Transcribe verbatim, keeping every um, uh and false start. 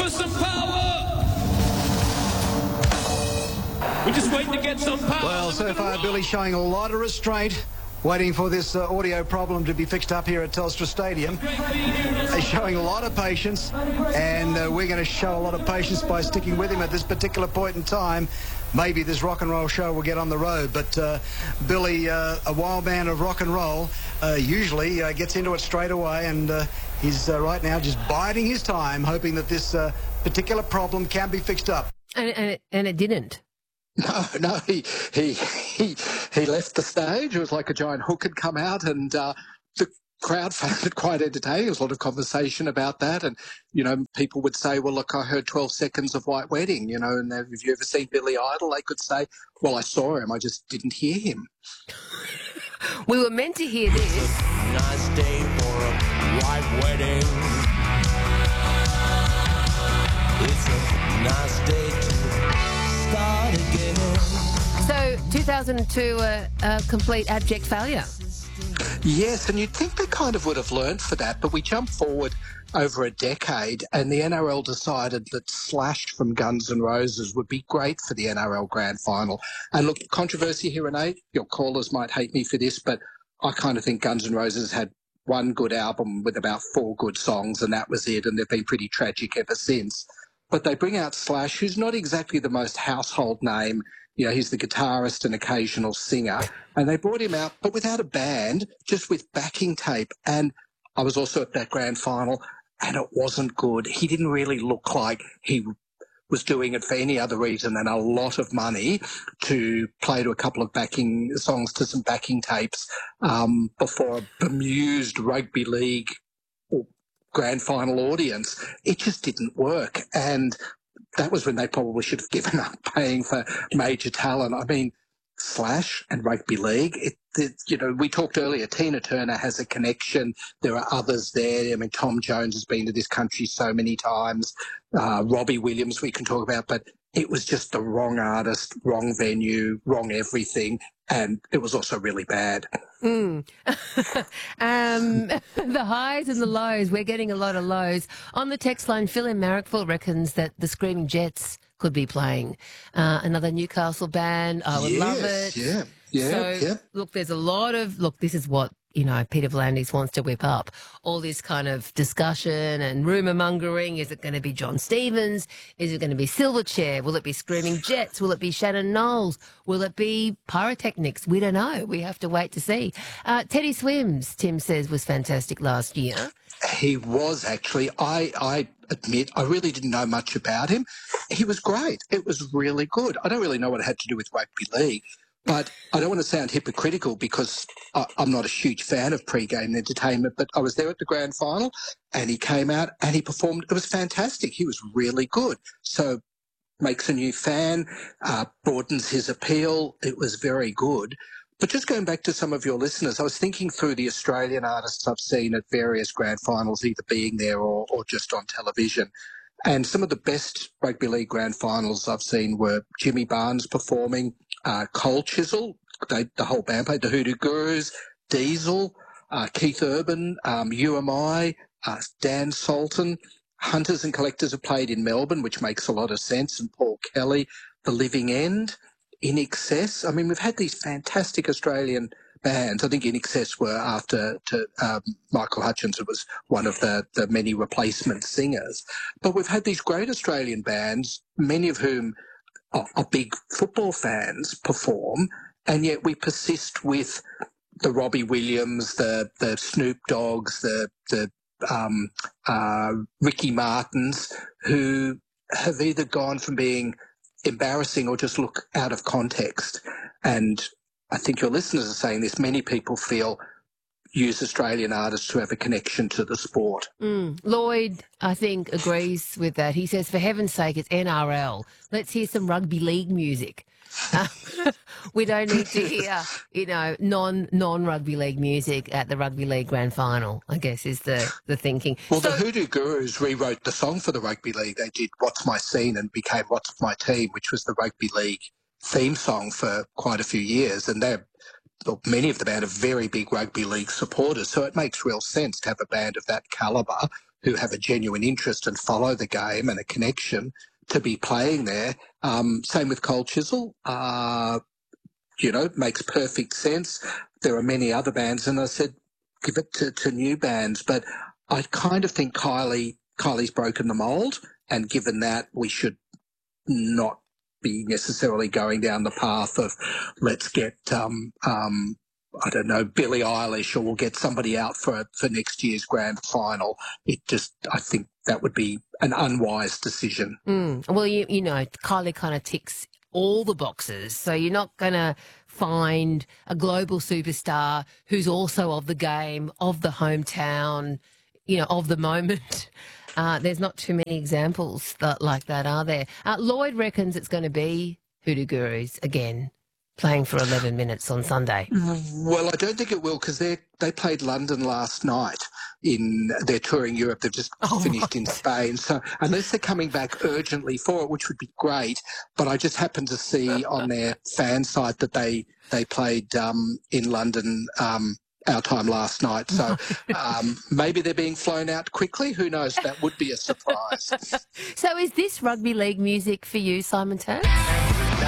for some power. We're just waiting to get some power. Well, so far, Billy showing a lot of restraint, waiting for this uh, audio problem to be fixed up here at Telstra Stadium. They're showing a lot of patience, and uh, we're going to show a lot of patience by sticking with him at this particular point in time. Maybe this rock and roll show will get on the road, but uh, Billy, uh, a wild man of rock and roll, uh, usually uh, gets into it straight away, and uh, he's uh, right now just biding his time, hoping that this uh, particular problem can be fixed up. And, and, it, and it didn't. No, no, he he he he left the stage. It was like a giant hook had come out, and uh, the crowd found it quite entertaining. There was a lot of conversation about that, and you know, people would say, "Well, look, I heard twelve seconds of White Wedding," you know, and have you ever seen Billy Idol? They could say, "Well, I saw him, I just didn't hear him." We were meant to hear this. It's a nice day for a white wedding. It's a nice day to start again. So, two thousand two, uh, a complete abject failure. Yes, and you'd think they kind of would have learned for that, but we jump forward over a decade and the N R L decided that Slash from Guns N' Roses would be great for the N R L Grand Final. And look, controversy here, Renee, your callers might hate me for this, but I kind of think Guns N' Roses had one good album with about four good songs, and that was it, and they've been pretty tragic ever since. But they bring out Slash, who's not exactly the most household name. You know, he's the guitarist and occasional singer. And they brought him out, but without a band, just with backing tape. And I was also at that grand final, and it wasn't good. He didn't really look like he was doing it for any other reason than a lot of money to play to a couple of backing songs to some backing tapes um, before a bemused rugby league grand final audience. It just didn't work. And that was when they probably should have given up paying for major talent. I mean, Slash and rugby league, it, it, you know, we talked earlier, Tina Turner has a connection. There are others there. I mean, Tom Jones has been to this country so many times. Uh, Robbie Williams we can talk about, but it was just the wrong artist, wrong venue, wrong everything. And it was also really bad. Mm. um, the highs and the lows. We're getting a lot of lows. On the text line, Phil in Marrickville reckons that the Screaming Jets could be playing. Uh, another Newcastle band. I would yes, love it. Yeah, yeah, so, yeah. Look, there's a lot of, look, this is what, you know, Peter V'landys wants to whip up. All this kind of discussion and rumour mongering. Is it going to be John Stevens? Is it going to be Silverchair? Will it be Screaming Jets? Will it be Shannon Knowles? Will it be Pyrotechnics? We don't know. We have to wait to see. Uh, Teddy Swims, Tim says, was fantastic last year. He was actually. I, I admit I really didn't know much about him. He was great. It was really good. I don't really know what it had to do with rugby league, but I don't want to sound hypocritical because I, I'm not a huge fan of pre-game entertainment, but I was there at the grand final and he came out and he performed. It was fantastic. He was really good. So makes a new fan, uh, broadens his appeal. It was very good. But just going back to some of your listeners, I was thinking through the Australian artists I've seen at various grand finals, either being there or, or just on television. And some of the best rugby league grand finals I've seen were Jimmy Barnes performing, uh, Cole Chisel, they, the whole band played, the Hoodoo Gurus, Diesel, uh, Keith Urban, um, U M I, uh, Dan Sultan. Hunters and Collectors have played in Melbourne, which makes a lot of sense, and Paul Kelly, The Living End, In Excess. I mean, we've had these fantastic Australian bands. I think In Excess were after to, um, Michael Hutchins. It was one of the, the many replacement singers. But we've had these great Australian bands, many of whom are, are big football fans, perform, and yet we persist with the Robbie Williams, the the Snoop Dogs, the the um, uh, Ricky Martins, who have either gone from being embarrassing or just look out of context. And I think your listeners are saying this. Many people feel use Australian artists who have a connection to the sport. Mm. Lloyd, I think, agrees with that. He says, for heaven's sake, it's N R L. Let's hear some rugby league music. Uh, we don't need to hear, you know, non, non-rugby league music at the rugby league grand final, I guess, is the, the thinking. Well, so, the Hoodoo Gurus rewrote the song for the rugby league. They did What's My Scene and became What's My Team, which was the rugby league theme song for quite a few years. And they're, well, many of the band are very big rugby league supporters, so it makes real sense to have a band of that calibre who have a genuine interest and follow the game and a connection to be playing there. Um, same with Cold Chisel. Uh, you know, makes perfect sense. There are many other bands, and I said, give it to, to new bands. But I kind of think Kylie Kylie's broken the mould, and given that, we should not be necessarily going down the path of let's get, um, um, I don't know, Billie Eilish, or we'll get somebody out for for next year's grand final. It just, I think that would be an unwise decision. Mm. Well, you you know, Kylie kind of ticks all the boxes, so you're not going to find a global superstar who's also of the game, of the hometown, you know, of the moment. Uh, there's not too many examples that, like that, are there? Uh, Lloyd reckons it's going to be Hoodoo Gurus again, playing for eleven minutes on Sunday. Well, I don't think it will, because they they played London last night. In their touring Europe, they've just Oh, finished right. in Spain. So unless they're coming back urgently for it, which would be great, but I just happened to see on their fan site that they they played um, in London um, our time last night. So um, maybe they're being flown out quickly. Who knows? That would be a surprise. So is this rugby league music for you, Simon Turner?